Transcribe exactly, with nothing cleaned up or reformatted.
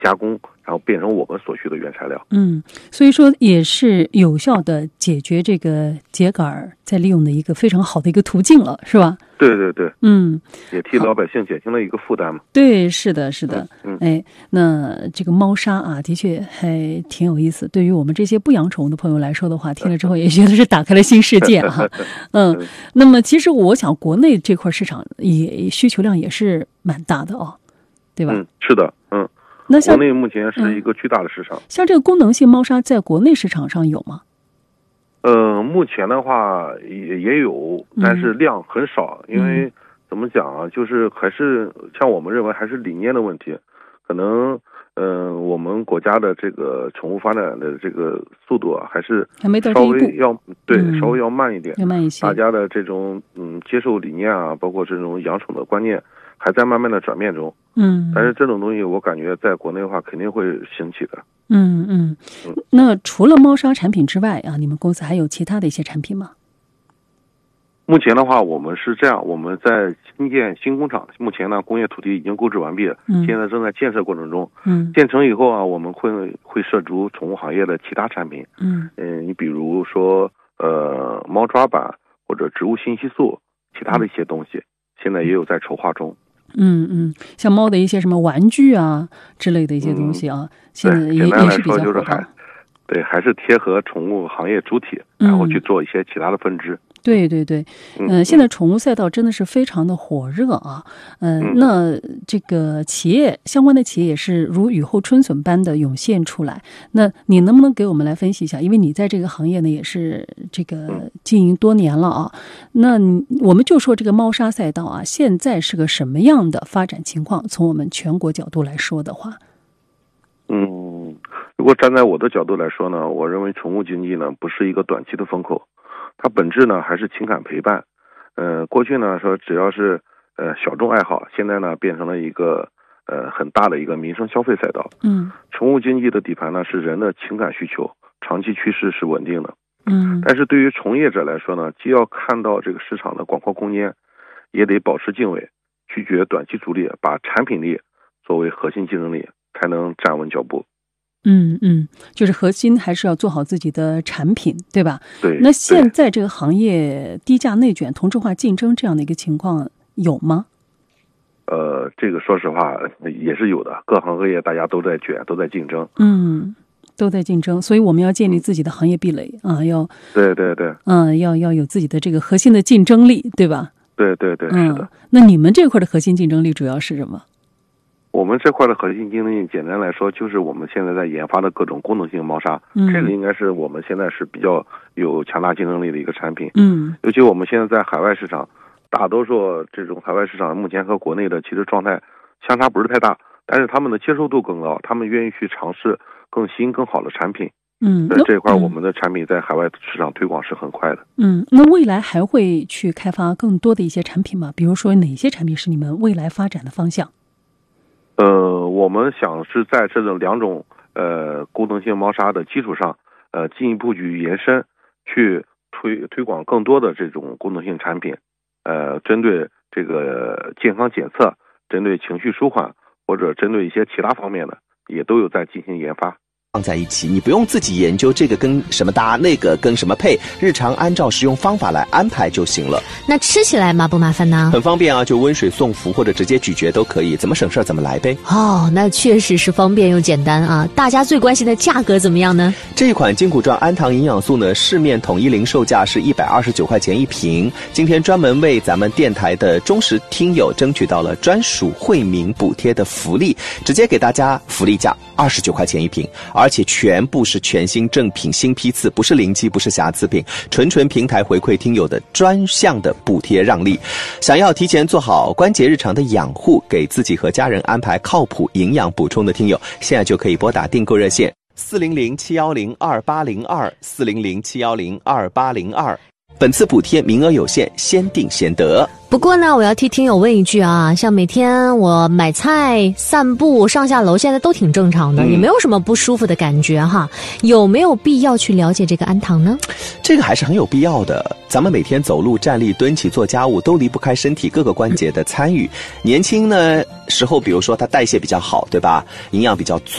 加工，然后变成我们所需的原材料。 嗯，所以说也是有效的解决这个秸秆再利用的一个非常好的一个途径了，是吧？ 对对对， 嗯， 也替老百姓减轻了一个负担嘛。 对，是的，是的。 嗯，嗯哎，那这个猫砂啊，的确还挺有意思。对于我们这些不养宠物的朋友来说的话，听了之后也觉得是打开了新世界哈。嗯，那么其实我想，国内这块市场也需求量也是蛮大的哦，对吧？ 嗯，是的，嗯。 那像国内目前是一个巨大的市场。嗯、 像这个功能性猫砂在国内市场上有吗？ 呃，目前的话也也有，但是量很少，嗯、因为怎么讲啊，就是还是像我们认为还是理念的问题，可能嗯、呃，我们国家的这个宠物发展的这个速度啊，还是稍微要对、嗯、稍微要慢一点， 要慢一些。 大家的这种嗯接受理念啊，包括这种养宠的观念，还在慢慢的转变中。 嗯， 但是这种东西我感觉在国内的话肯定会兴起的。 嗯嗯，那除了猫砂产品之外啊，你们公司还有其他的一些产品吗？ 目前的话，我们是这样，我们在新建新工厂，目前呢工业土地已经购置完毕了，嗯、现在正在建设过程中。嗯，建成以后啊，我们会会涉足宠物行业的其他产品。嗯嗯，你比如说呃猫抓板或者植物信息素，其他的一些东西，现在也有在筹划中。 嗯嗯，像猫的一些什么玩具啊之类的一些东西啊，嗯、现在也也是比较火的。 对，还是贴合宠物行业主体，然后去做一些其他的分支。 嗯、对对对，嗯、呃，现在宠物赛道真的是非常的火热啊。呃、嗯，那这个企业相关的企业也是如雨后春笋般的涌现出来。那你能不能给我们来分析一下？因为你在这个行业呢也是这个经营多年了啊。那我们就说这个猫砂赛道啊，现在是个什么样的发展情况？从我们全国角度来说的话， 嗯。如果站在我的角度来说呢，我认为宠物经济呢不是一个短期的风口，它本质呢还是情感陪伴。呃，过去呢说只要是呃小众爱好，现在呢变成了一个呃很大的一个民生消费赛道。嗯，宠物经济的底盘呢是人的情感需求，长期趋势是稳定的。嗯，但是对于从业者来说呢，既要看到这个市场的广阔空间，也得保持敬畏，拒绝短期逐利，把产品力作为核心竞争力，才能站稳脚步。 嗯嗯，就是核心还是要做好自己的产品，对吧？ 对。 那现在这个行业低价内卷、同质化竞争这样的一个情况有吗？ 呃，这个说实话也是有的，各行各业大家都在卷，都在竞争。 嗯，都在竞争，所以我们要建立自己的行业壁垒啊，要对对对， 嗯，要要有自己的这个核心的竞争力，对吧？ 对对对， 嗯、 是的。 那你们这块的核心竞争力主要是什么？ 我们这块的核心竞争力，简单来说，就是我们现在在研发的各种功能性猫砂，嗯，这个应该是我们现在是比较有强大竞争力的一个产品，嗯，尤其我们现在在海外市场，大多数这种海外市场目前和国内的其实状态相差不是太大，但是他们的接受度更高，他们愿意去尝试更新更好的产品，嗯，这块我们的产品在海外市场推广是很快的， 嗯，那未来还会去开发更多的一些产品吗？比如说哪些产品是你们未来发展的方向？ 呃，我们想是在这种两种呃功能性猫砂的基础上，呃进一步去延伸，去推推广更多的这种功能性产品，呃，针对这个健康检测，针对情绪舒缓，或者针对一些其他方面的，也都有在进行研发。 放在一起，你不用自己研究这个跟什么搭，那个跟什么配，日常按照使用方法来安排就行了。 那吃起来麻不麻烦呢？ 很方便啊，就温水送服或者直接咀嚼都可以，怎么省事儿怎么来呗。 哦，那确实是方便又简单啊。大家最关心的价格怎么样呢？ 这一款金骨状安糖营养素呢，市面统一零售价是一百二十九块钱一瓶。今天专门为咱们电台的忠实听友争取到了专属惠民补贴的福利，直接给大家福利价二十九块钱一瓶。而且全部是全新正品新批次，不是临期，不是瑕疵品，纯纯平台回馈听友的专项的补贴让利。想要提前做好关节日常的养护，给自己和家人安排靠谱营养补充的听友，现在就可以拨打订购热线四零零七幺零二八零二四零零七幺零二八零二。本次补贴名额有限，先订先得。 不过呢，我要替听友问一句啊，像每天我买菜、散步、上下楼，现在都挺正常的，嗯、也没有什么不舒服的感觉哈。有没有必要去了解这个安糖呢？ 这个还是很有必要的。咱们每天走路、站立、蹲起、做家务，都离不开身体各个关节的参与。年轻呢时候，比如说它代谢比较好，对吧？营养比较足。